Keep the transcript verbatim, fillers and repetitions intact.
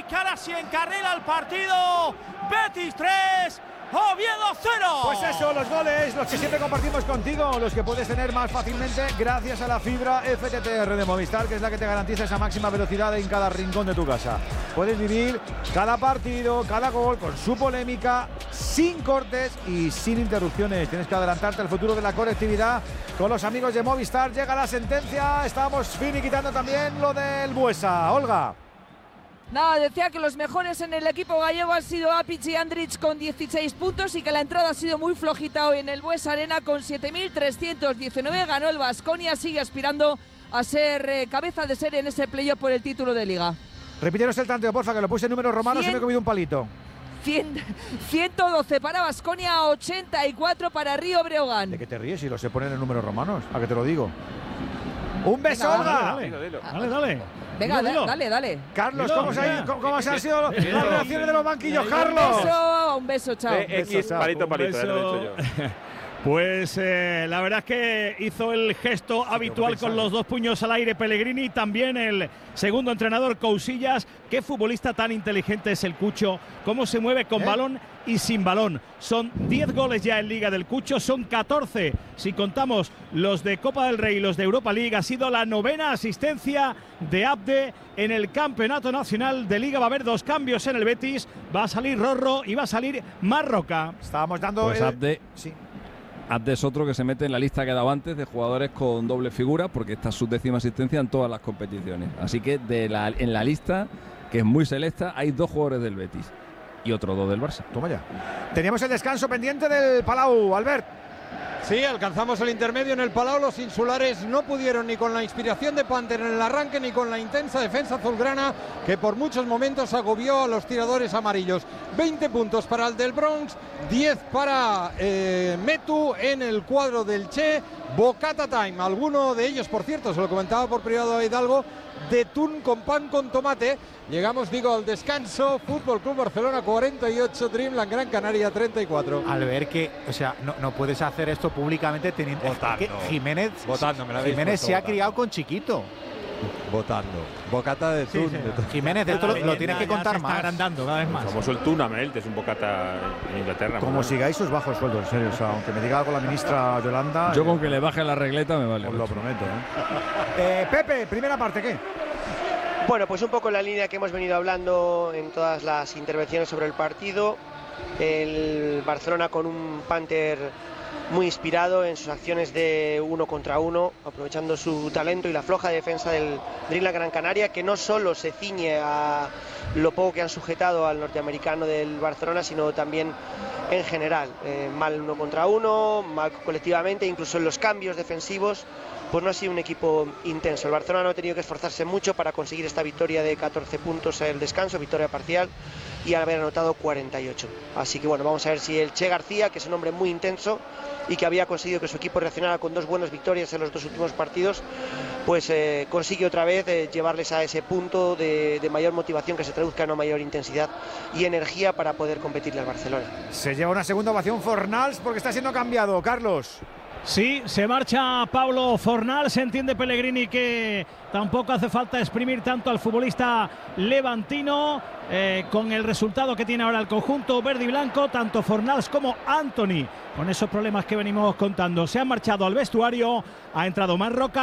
que ahora sí encarrila el partido. Betis tres, Oviedo cero. Pues eso, los goles, los que siempre compartimos contigo, los que puedes tener más fácilmente gracias a la fibra F T T R de Movistar, que es la que te garantiza esa máxima velocidad en cada rincón de tu casa. Puedes vivir cada partido, cada gol con su polémica, sin cortes y sin interrupciones. Tienes que adelantarte al futuro de la colectividad con los amigos de Movistar. Llega la sentencia, estamos finiquitando también lo del Buesa. Olga. Nada, decía que los mejores en el equipo gallego han sido Apic y Andrich con dieciséis puntos y que la entrada ha sido muy flojita hoy en el Buesa Arena con siete mil trescientos diecinueve. Ganó el Baskonia, sigue aspirando a ser eh, cabeza de serie en ese playoff por el título de Liga. Repítenos el tanteo, porfa, que lo puse en números romanos y me he comido un palito. ciento doce para Baskonia, ochenta y cuatro para Río Breogán. ¿De qué te ríes si lo se ponen en números romanos? ¿A qué te lo digo? ¡Un beso, Olga! Dale, dale, dale. dale. Venga, dilo, dilo. dale, dale. Carlos, Dilo, ¿cómo, se ha, venga. cómo, cómo se han sido las reacciones de los banquillos, Carlos? Un beso, un beso, chao. Eh, X, palito, palito, ya lo he dicho yo. Pues eh, la verdad es que hizo el gesto habitual con los dos puños al aire Pellegrini, también el segundo entrenador Cousillas. Qué futbolista tan inteligente es el Cucho, cómo se mueve con ¿Eh? balón y sin balón. Son diez goles ya en Liga del Cucho, son catorce si contamos los de Copa del Rey y los de Europa League. Ha sido la novena asistencia de Abde en el Campeonato Nacional de Liga. Va a haber dos cambios en el Betis, va a salir Rorro y va a salir Marroca. Estábamos dando Pues el... Abde, sí. Abde es otro que se mete en la lista que he dado antes de jugadores con doble figura, porque esta es su décima asistencia en todas las competiciones. Así que de la, en la lista, que es muy selecta, hay dos jugadores del Betis y otros dos del Barça. Toma ya. Teníamos el descanso pendiente del Palau, Albert. Sí, alcanzamos el intermedio en el Palau. Los insulares no pudieron ni con la inspiración de Panther en el arranque ni con la intensa defensa azulgrana que por muchos momentos agobió a los tiradores amarillos. veinte puntos para el del Bronx, diez para eh, Metu en el cuadro del Che. Bocata time, alguno de ellos, por cierto, se lo comentaba por privado a Hidalgo, de Tun con pan con tomate. Llegamos, digo, al descanso. Fútbol Club Barcelona cuarenta y ocho, Dreamland Gran Canaria treinta y cuatro. Al ver que, o sea, no, no puedes hacer esto públicamente teniendo Votando. que Jiménez, Votando, me la habéis Jiménez puesto se ha votando. criado con Chiquito. Votando. Bocata de Tun. Sí, sí. de Tun. Jiménez, esto lo, lo tienes que contar más. agrandando cada vez El más. famoso el Tunamel, es un bocata en Inglaterra. Como ¿no? sigáis sus bajos sueldos, en serio. O sea, aunque me diga algo la ministra Yolanda. Yo eh, con que le baje la regleta me vale. os lo prometo, ¿eh? eh Pepe, primera parte, ¿qué? Bueno, pues un poco la línea que hemos venido hablando en todas las intervenciones sobre el partido. El Barcelona con un Panther muy inspirado en sus acciones de uno contra uno, aprovechando su talento y la floja defensa del Dreamland Gran Canaria, que no solo se ciñe a lo poco que han sujetado al norteamericano del Barcelona, sino también en general. Eh, mal uno contra uno, mal colectivamente, incluso en los cambios defensivos, pues no ha sido un equipo intenso. El Barcelona no ha tenido que esforzarse mucho para conseguir esta victoria de catorce puntos en el descanso, victoria parcial, y haber anotado cuarenta y ocho. Así que bueno, vamos a ver si el Che García, que es un hombre muy intenso y que había conseguido que su equipo reaccionara con dos buenas victorias en los dos últimos partidos, pues eh, consigue otra vez eh, llevarles a ese punto de, de mayor motivación, que se traduzca en una mayor intensidad y energía para poder competirle al Barcelona. Se lleva una segunda ovación Fornals porque está siendo cambiado, Carlos. Sí, se marcha Pablo Fornal. Se entiende Pellegrini que tampoco hace falta exprimir tanto al futbolista levantino. Eh, con el resultado que tiene ahora el conjunto verde y blanco, tanto Fornals como Anthony, con esos problemas que venimos contando, se han marchado al vestuario. Ha entrado Marroca.